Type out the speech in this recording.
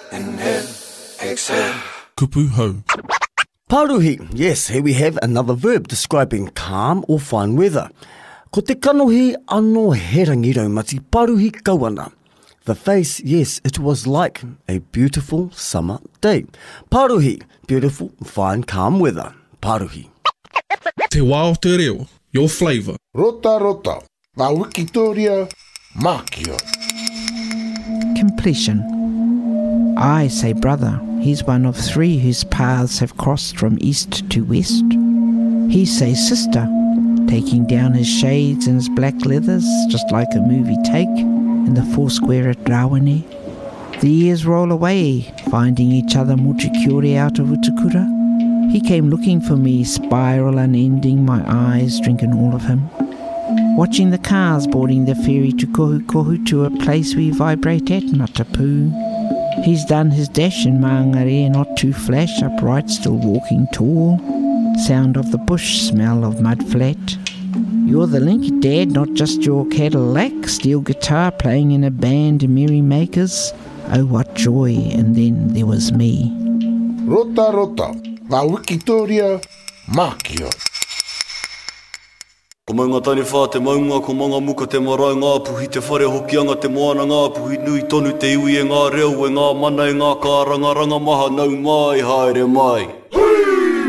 Inhale, exhale. Kupu hau. Paruhi, yes, here we have another verb describing calm or fine weather. Ko te kanohi ano he rangiroumati paruhi kauana. The face, yes, it was like a beautiful summer day. Paruhi, beautiful, fine, calm weather. Paruhi. Te wā o te reo, your flavour. Rota rota, ngā wikitoria, mākia. Completion. I say brother, he's one of three whose paths have crossed from east to west. He says sister, taking down his shades and his black leathers, just like a movie take in the Foursquare at Rawene. The years roll away, finding each other Mochikiore out of Utukura. He came looking for me, spiral unending, my eyes drinking all of him. Watching the cars boarding the ferry to Kohukohu, to a place we vibrate at Matapu. He's done his dash in Maangare, not too flash, upright, still walking tall. Sound of the bush, smell of mud flat. You're the link, Dad, not just your Cadillac. Steel guitar playing in a band, merry makers. Oh, what joy, and then there was me. Rota rota, ngā wikitoria, mākia. Ko maunga tani whā te maunga, ko manga muka te marae, ngā puhi te whare hokianga, te moana, ngā puhi nui tonu te iwi e ngā reo, e ngā mana, e ngā kāranga, ranga maha, nau mai, haere mai.